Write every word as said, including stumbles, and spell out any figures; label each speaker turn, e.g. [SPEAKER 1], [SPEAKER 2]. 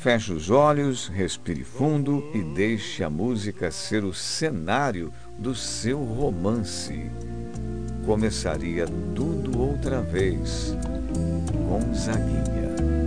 [SPEAKER 1] Feche os olhos, respire fundo e deixe a música ser o cenário do seu romance. Começaria tudo outra vez. Gonzaguinha.